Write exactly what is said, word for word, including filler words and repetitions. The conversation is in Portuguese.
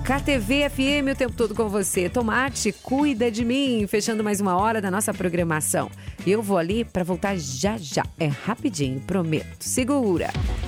K T V F M o tempo todo com você. Tomate, cuida de mim. Fechando mais uma hora da nossa programação. Eu vou ali para voltar já já. É rapidinho, prometo. Segura.